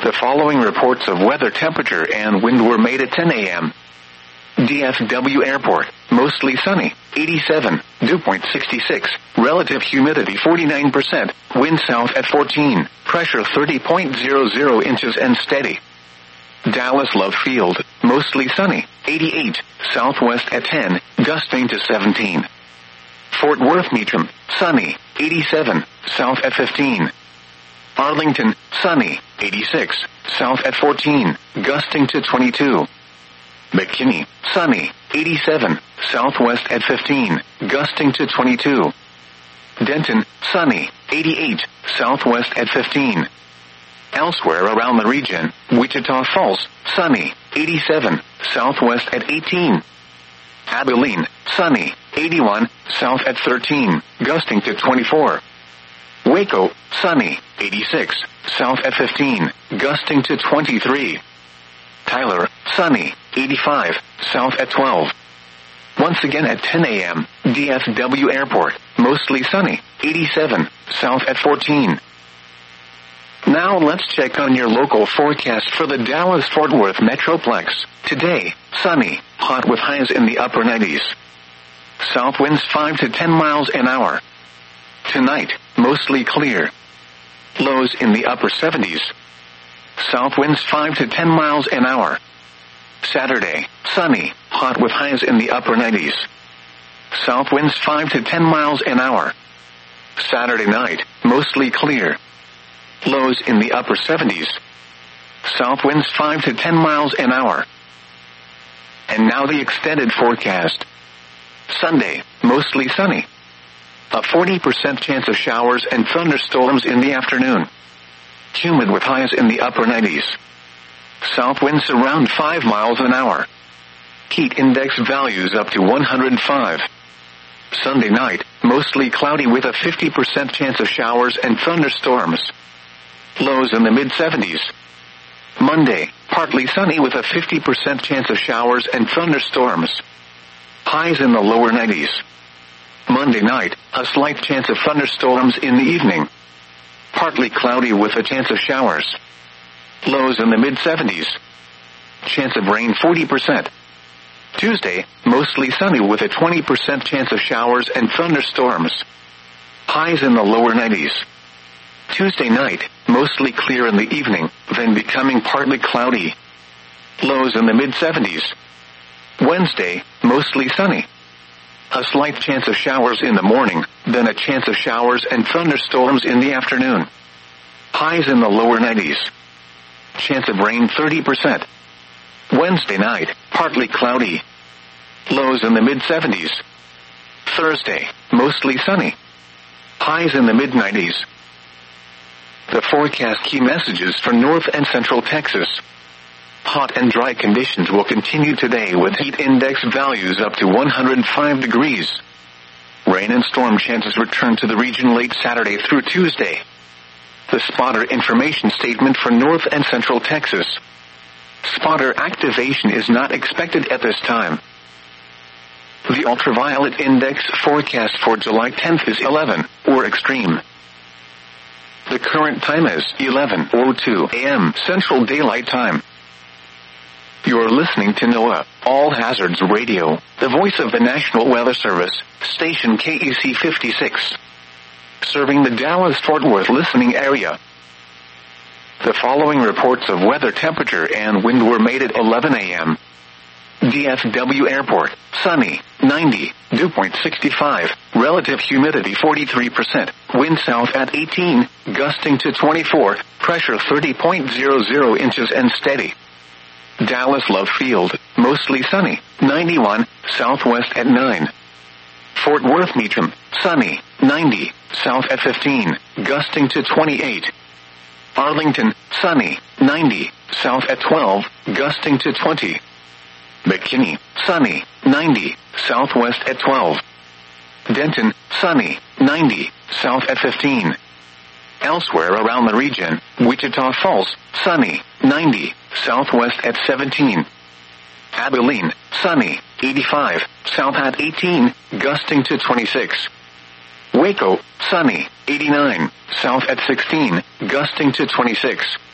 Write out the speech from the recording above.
The following reports of weather, temperature, and wind were made at 10 a.m. DFW Airport, mostly sunny, 87, dew point 66, relative humidity 49%, wind south at 14, pressure 30.00 inches and steady. Dallas Love Field, mostly sunny, 88, southwest at 10, gusting to 17. Fort Worth Meacham, sunny, 87, south at 15. Arlington, sunny, 86, south at 14, gusting to 22. McKinney, sunny, 87, southwest at 15, gusting to 22. Denton, sunny, 88, southwest at 15. Elsewhere around the region, Wichita Falls, sunny, 87, southwest at 18. Abilene, sunny, 81, south at 13, gusting to 24. Waco, sunny, 86, south at 15, gusting to 23. Tyler, sunny, 85, south at 12. Once again at 10 a.m., DFW Airport, mostly sunny, 87, south at 14. Now let's check on your local forecast for the Dallas-Fort Worth Metroplex. Today, sunny, hot with highs in the upper 90s. South winds 5 to 10 miles an hour. Tonight, mostly clear. Lows in the upper 70s. South winds 5 to 10 miles an hour. Saturday, sunny, hot with highs in the upper 90s. South winds 5 to 10 miles an hour. Saturday night, mostly clear. Lows in the upper 70s. South winds 5 to 10 miles an hour. And now the extended forecast. Sunday, mostly sunny. A 40% chance of showers and thunderstorms in the afternoon. Humid with highs in the upper 90s. South winds around 5 miles an hour. Heat index values up to 105. Sunday night, mostly cloudy with a 50% chance of showers and thunderstorms. Lows in the mid-70s. Monday, partly sunny with a 50% chance of showers and thunderstorms. Highs in the lower 90s. Monday night, a slight chance of thunderstorms in the evening. Partly cloudy with a chance of showers. Lows in the mid-70s. Chance of rain 40%. Tuesday, mostly sunny with a 20% chance of showers and thunderstorms. Highs in the lower 90s. Tuesday night, mostly clear in the evening, then becoming partly cloudy. Lows in the mid-70s. Wednesday, mostly sunny. A slight chance of showers in the morning, then a chance of showers and thunderstorms in the afternoon. Highs in the lower 90s. Chance of rain 30%. Wednesday night, partly cloudy. Lows in the mid-70s. Thursday, mostly sunny. Highs in the mid-90s. The forecast key messages for North and Central Texas. Hot and dry conditions will continue today with heat index values up to 105 degrees. Rain and storm chances return to the region late Saturday through Tuesday. The spotter information statement for North and Central Texas. Spotter activation is not expected at this time. The ultraviolet index forecast for July 10th is 11, or extreme. The current time is 11:02 a.m. Central Daylight Time. You're listening to NOAA, All Hazards Radio, the voice of the National Weather Service, station KEC 56. Serving the Dallas-Fort Worth listening area. The following reports of weather, temperature, and wind were made at 11 a.m. DFW Airport, sunny, 90, dew point 65, relative humidity 43%, wind south at 18, gusting to 24, pressure 30.00 inches and steady. Dallas Love Field, mostly sunny, 91, southwest at 9. Fort Worth Meacham, sunny, 90, south at 15, gusting to 28. Arlington, sunny, 90, south at 12, gusting to 20. McKinney, sunny, 90, southwest at 12. Denton, sunny, 90, south at 15. Elsewhere around the region, Wichita Falls, sunny, 90, southwest at 17. Abilene, sunny, 85, south at 18, gusting to 26. Waco, sunny, 89, south at 16, gusting to 26.